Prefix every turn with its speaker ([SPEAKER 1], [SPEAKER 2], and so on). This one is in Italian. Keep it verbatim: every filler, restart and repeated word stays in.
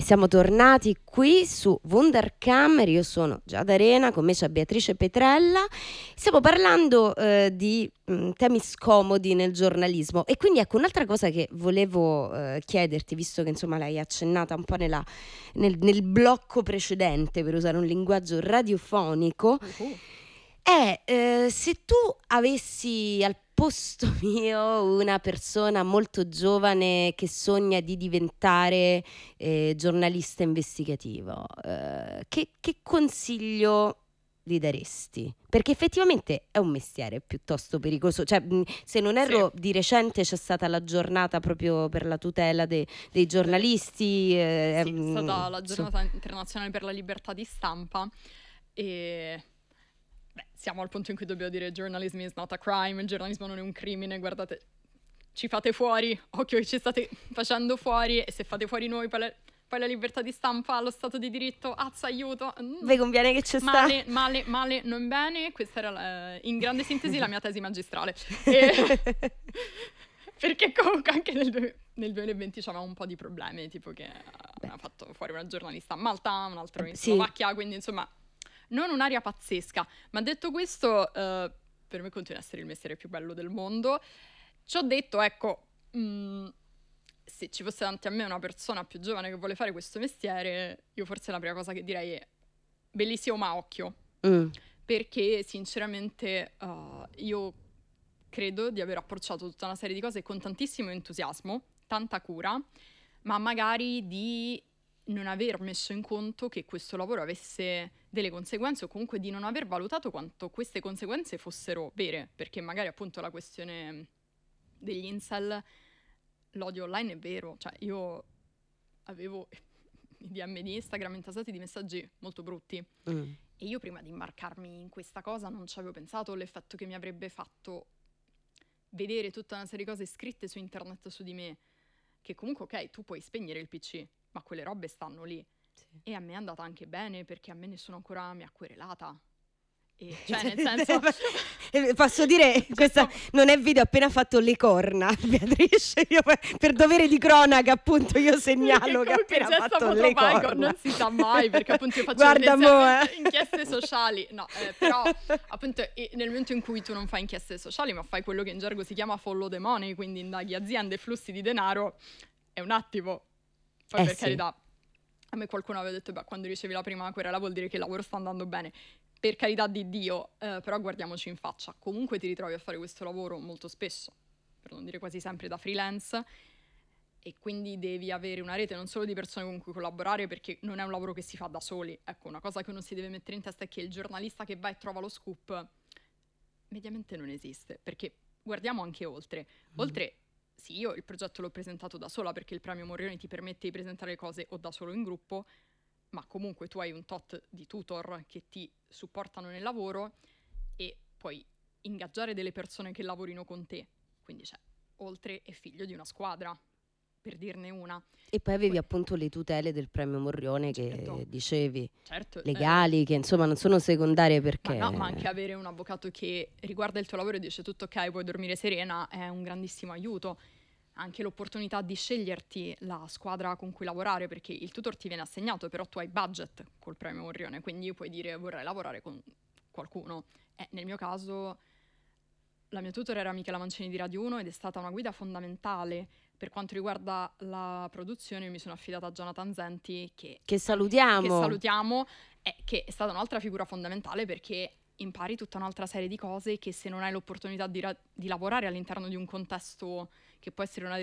[SPEAKER 1] Siamo tornati qui su Wunderkammer, io sono Giada Arena, con me c'è Beatrice Petrella. Stiamo parlando eh, di mh, temi scomodi nel giornalismo e quindi ecco un'altra cosa che volevo eh, chiederti, visto che insomma l'hai accennata un po' nella, nel, nel blocco precedente, per usare un linguaggio radiofonico,
[SPEAKER 2] Uh-huh.
[SPEAKER 1] è eh, se tu avessi al posto mio una persona molto giovane che sogna di diventare eh, giornalista investigativo, eh, che, che consiglio gli daresti? Perché effettivamente è un mestiere piuttosto pericoloso, cioè mh, se non erro
[SPEAKER 2] Sì.
[SPEAKER 1] di recente c'è stata la giornata proprio per la tutela de- dei giornalisti, eh,
[SPEAKER 2] Sì, è
[SPEAKER 1] mh,
[SPEAKER 2] stata la
[SPEAKER 1] insomma.
[SPEAKER 2] giornata internazionale per la libertà di stampa e beh, siamo al punto in cui dobbiamo dire journalism is not a crime, il giornalismo non è un crimine, guardate, ci fate fuori, occhio che ci state facendo fuori e se fate fuori noi poi la, poi la libertà di stampa, lo stato di diritto, azza, aiuto. Mm.
[SPEAKER 1] Vi conviene che c'è sta?
[SPEAKER 2] Male, male, male, non bene, questa era la, in grande sintesi la mia tesi magistrale. E... Perché comunque anche nel, du- nel duemilaventi c'avevamo un po' di problemi, tipo che aveva fatto fuori una giornalista a Malta, un altro in
[SPEAKER 1] Sì.
[SPEAKER 2] Slovacchia, quindi insomma non un'aria pazzesca. Ma detto questo, eh, per me continua a essere il mestiere più bello del mondo. Ci ho detto, ecco, mh, se ci fosse davanti a me una persona più giovane che vuole fare questo mestiere, io forse la prima cosa che direi è bellissimo ma occhio.
[SPEAKER 1] Mm.
[SPEAKER 2] Perché sinceramente uh, io credo di aver approcciato tutta una serie di cose con tantissimo entusiasmo, tanta cura, ma magari di non aver messo in conto che questo lavoro avesse delle conseguenze o comunque di non aver valutato quanto queste conseguenze fossero vere, perché magari appunto la questione degli incel, l'odio online è vero, cioè io avevo i D M di Instagram intasati di messaggi molto brutti.
[SPEAKER 1] Mm.
[SPEAKER 2] E io prima di imbarcarmi in questa cosa non ci avevo pensato all'effetto che mi avrebbe fatto vedere tutta una serie di cose scritte su internet su di me, che comunque ok, tu puoi spegnere il P C, ma quelle robe stanno lì.
[SPEAKER 1] Sì.
[SPEAKER 2] E a me è andata anche bene perché a me nessuno ancora mi ha querelata. E cioè nel senso
[SPEAKER 1] posso dire questa non è video appena fatto le corna Beatrice, io per dovere di cronaca appunto io segnalo che ha appena fatto le corna,
[SPEAKER 2] non si sa mai perché appunto io faccio
[SPEAKER 1] guarda mo, eh.
[SPEAKER 2] inchieste sociali no, eh, però appunto nel momento in cui tu non fai inchieste sociali ma fai quello che in gergo si chiama follow the money, quindi indaghi aziende, flussi di denaro, è un attimo poi
[SPEAKER 1] eh
[SPEAKER 2] per
[SPEAKER 1] sì.
[SPEAKER 2] carità a me qualcuno aveva detto beh quando ricevi la prima querela vuol dire che il lavoro sta andando bene. Per carità di Dio, eh, però guardiamoci in faccia, comunque ti ritrovi a fare questo lavoro molto spesso, per non dire quasi sempre da freelance, e quindi devi avere una rete non solo di persone con cui collaborare, perché non è un lavoro che si fa da soli. Ecco, una cosa che uno si deve mettere in testa è che il giornalista che va e trova lo scoop mediamente non esiste, perché guardiamo anche oltre. Mm. Oltre, sì, io il progetto l'ho presentato da sola, perché il premio Morrione ti permette di presentare le cose o da solo in gruppo, ma comunque tu hai un tot di tutor che ti supportano nel lavoro e puoi ingaggiare delle persone che lavorino con te. Quindi c'è, oltre è figlio di una squadra, per dirne una.
[SPEAKER 1] E poi avevi
[SPEAKER 2] poi,
[SPEAKER 1] appunto le tutele del premio Morrione
[SPEAKER 2] certo,
[SPEAKER 1] che dicevi,
[SPEAKER 2] certo,
[SPEAKER 1] legali, eh, che insomma non sono secondarie perché...
[SPEAKER 2] Ma no, ma anche avere un avvocato che riguarda il tuo lavoro e dice tutto ok, puoi dormire serena, è un grandissimo aiuto. Anche l'opportunità di sceglierti la squadra con cui lavorare, perché il tutor ti viene assegnato, però tu hai budget col premio Morrione, quindi puoi dire vorrei lavorare con qualcuno. E nel mio caso la mia tutor era Michela Mancini di Radio uno ed è stata una guida fondamentale per quanto riguarda la produzione. Io mi sono affidata a Jonathan Zenti che,
[SPEAKER 1] che salutiamo,
[SPEAKER 2] che salutiamo, e che è stata un'altra figura fondamentale perché impari tutta un'altra serie di cose che se non hai l'opportunità di, ra- di lavorare all'interno di un contesto che può essere una